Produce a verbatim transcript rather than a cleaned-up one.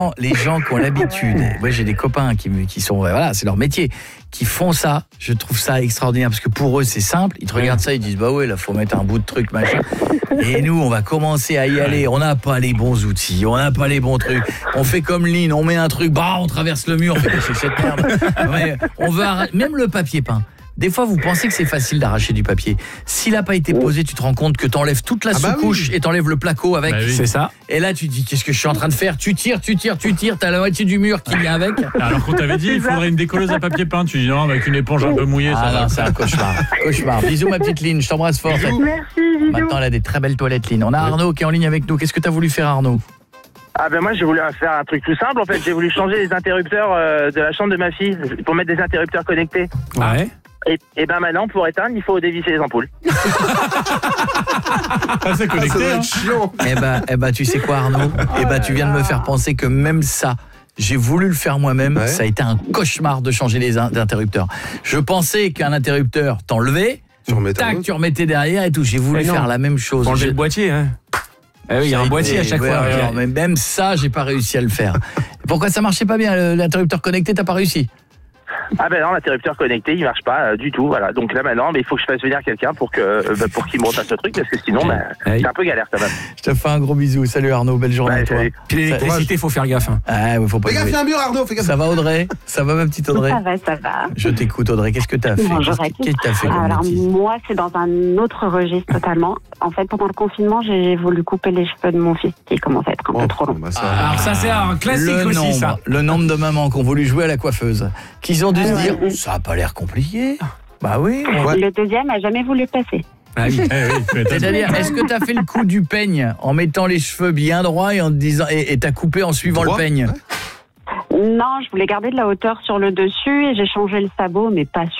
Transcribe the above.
Les gens qui ont l'habitude, moi j'ai des copains qui, qui sont, voilà, c'est leur métier, qui font ça, je trouve ça extraordinaire, parce que pour eux c'est simple, ils te regardent ça, ils disent bah ouais, là faut mettre un bout de truc, machin. Et nous on va commencer à y aller, on n'a pas les bons outils, on n'a pas les bons trucs, on fait comme Lynn, on met un truc, bah on traverse le mur, on fait que c'est cette merde. Mais on veut arracher, même le papier peint. Des fois, vous pensez que c'est facile d'arracher du papier. S'il n'a pas été posé, tu te rends compte que tu enlèves toute la ah bah sous-couche oui. et tu enlèves le placo avec. Bah oui. C'est ça. Et là, tu te dis, qu'est-ce que je suis en train de faire? Tu tires, tu tires, tu tires, tu as la moitié du mur qui vient avec. Alors qu'on t'avait dit, il faudrait une décolleuse à papier peint. Tu dis, non, avec une éponge un peu mouillée, ah ça non, va. c'est un cauchemar. Cauchemar. Bisous, ma petite Lynn, je t'embrasse fort. Merci, bisous. Maintenant, elle a des très belles toilettes, Lynn. On a Arnaud qui est en ligne avec nous. Qu'est-ce que tu as voulu faire, Arnaud? Ah ben moi j'ai voulu faire un truc tout simple en fait, j'ai voulu changer les interrupteurs euh, de la chambre de ma fille pour mettre des interrupteurs connectés. Ouais. Et, et ben maintenant pour éteindre il faut dévisser les ampoules. Ah, c'est connecté, ah, hein. chiant. Eh ben, eh ben tu sais quoi Arnaud? Eh ben tu viens de me faire penser que même ça, j'ai voulu le faire moi-même, ouais. Ça a été un cauchemar de changer les in- interrupteurs. Je pensais qu'un interrupteur t'enlevait, tac, tu remettais derrière et tout, j'ai voulu faire la même chose. Changer le boîtier, hein. Ah oui, il y a un boîtier à chaque ouais, fois. Ouais, ouais. Mais même ça, j'ai pas réussi à le faire. Pourquoi ça marchait pas bien l'interrupteur connecté, t'as pas réussi? Ah ben non, l'interrupteur connecté, il marche pas euh, du tout, voilà. Donc là maintenant, mais il faut que je fasse venir quelqu'un pour que euh, bah, pour qu'il me repasse ce truc, parce que sinon, bah, c'est un peu galère quand même. Je te fais un gros bisou. Salut Arnaud, belle journée ouais, à toi. Salut. Puis l'électricité, faut faire gaffe. Hein. Ah, ouais, faut pas. Fais gaffe, il y a un mur, Arnaud. Fais gaffe. Ça va Audrey? Ça va ma petite Audrey? Ça va, ça va. Je t'écoute Audrey. Qu'est-ce que t'as fait? Bonjour, Qu'est-ce que t'as fait comme Alors bêtise? moi, c'est dans un autre registre totalement. En fait, pendant le confinement, j'ai voulu couper les cheveux de mon fils qui commence à être un Oh, peu trop long. bah ça... Ah, alors ça, c'est un classique le aussi, nombre, ça. Le nombre de mamans qui ont voulu jouer à la coiffeuse, qui ont dû Ah, se ouais, dire, ouais. ça a pas l'air compliqué. Bah oui. Ouais. Le deuxième a jamais voulu passer. Ah oui, eh oui, tu m'étonnes. C'est-à-dire, est-ce que t'as fait le coup du peigne en mettant les cheveux bien droits et en te disant et et t'as coupé en suivant Droit, le peigne? ouais. Non, je voulais garder de la hauteur sur le dessus et j'ai changé le sabot, mais pas